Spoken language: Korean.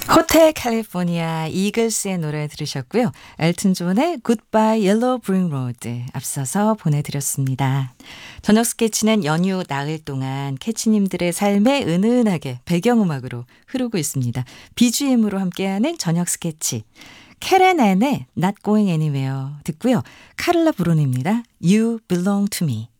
호텔 캘리포니아 이글스의 노래 들으셨고요. 엘튼 존의 Goodbye Yellow Brick Road 앞서서 보내드렸습니다. 저녁 스케치는 연휴 나흘 동안 캐치님들의 삶에 은은하게 배경음악으로 흐르고 있습니다. BGM으로 함께하는 저녁 스케치. 캐렌 앤의 Not Going Anywhere 듣고요. 카를라 브로니입니다. You Belong to Me.